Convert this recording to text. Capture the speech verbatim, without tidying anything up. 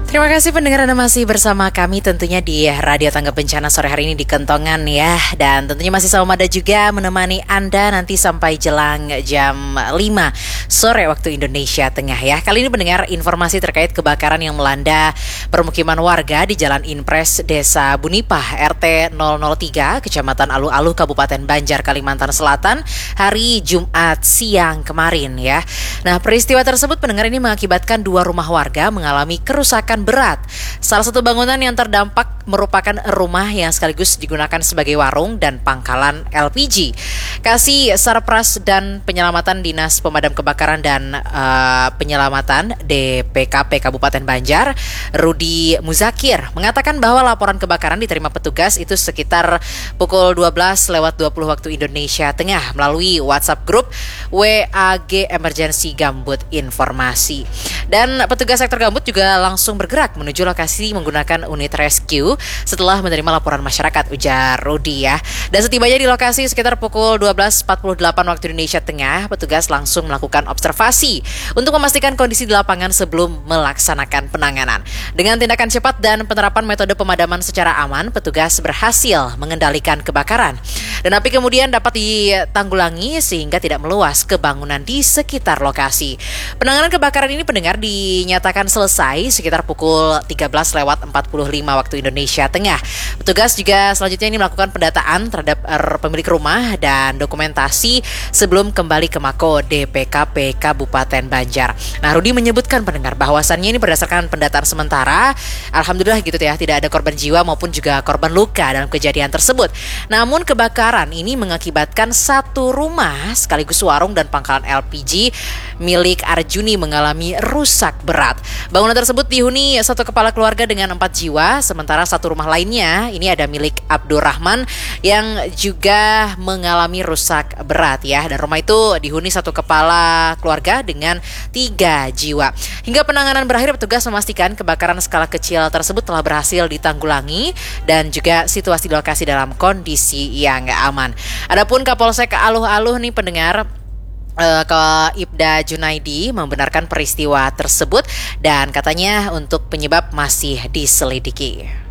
Terima kasih pendengar, Anda masih bersama kami tentunya di Radio Tangga Bencana sore hari ini di Kentongan ya. Dan tentunya masih sama Mada juga menemani Anda nanti sampai jelang jam lima sore waktu Indonesia Tengah ya. Kali ini pendengar, informasi terkait kebakaran yang melanda permukiman warga di Jalan Impres Desa Bunipah R T nol nol tiga Kecamatan Aluh-Aluh Kabupaten Banjar Kalimantan Selatan hari Jumat siang kemarin ya. Nah, peristiwa tersebut pendengar ini mengakibatkan dua rumah warga mengalami kerusakan berat. Salah satu bangunan yang terdampak merupakan rumah yang sekaligus digunakan sebagai warung dan pangkalan L P G. Kasih Sarpras dan Penyelamatan Dinas Pemadam Kebakaran dan uh, Penyelamatan D P K P Kabupaten Banjar, Rudi Muzakir, mengatakan bahwa laporan kebakaran diterima petugas itu sekitar pukul dua belas lewat dua puluh waktu Indonesia Tengah melalui WhatsApp grup W A G Emergency Gambut Informasi. Dan petugas sektor Gambut juga langsung bergerak menuju lokasi menggunakan unit rescue setelah menerima laporan masyarakat, ujar Rudi ya. Dan setibanya di lokasi sekitar pukul dua belas empat puluh delapan waktu Indonesia Tengah, petugas langsung melakukan observasi untuk memastikan kondisi di lapangan sebelum melaksanakan penanganan. Dengan tindakan cepat dan penerapan metode pemadaman secara aman, petugas berhasil mengendalikan kebakaran. Dan api kemudian dapat ditanggulangi sehingga tidak meluas ke bangunan di sekitar lokasi. Penanganan kebakaran ini pendengar dinyatakan selesai sekitar pukul tiga belas lewat empat puluh lima waktu Indonesia Tengah. Petugas juga selanjutnya ini melakukan pendataan terhadap er, pemilik rumah dan dokumentasi sebelum kembali ke Mako D P K P Kabupaten Banjar. Nah, Rudi menyebutkan pendengar bahwasannya ini berdasarkan pendataan sementara, alhamdulillah gitu ya, tidak ada korban jiwa maupun juga korban luka dalam kejadian tersebut. Namun kebakaran ini mengakibatkan satu rumah sekaligus warung dan pangkalan L P G milik Arjuni mengalami rusak berat. Bangunan tersebut dihuni satu kepala keluarga dengan empat jiwa, sementara satu rumah lainnya ini ada milik Abdurrahman yang juga mengalami rusak berat ya. Dan rumah itu dihuni satu kepala keluarga dengan tiga jiwa. Hingga penanganan berakhir, petugas memastikan kebakaran skala kecil tersebut telah berhasil ditanggulangi dan juga situasi di lokasi dalam kondisi yang aman. Adapun Kapolsek Aluh-Aluh nih pendengar, Uh, ke Ibda Junaidi membenarkan peristiwa tersebut dan katanya untuk penyebab masih diselidiki.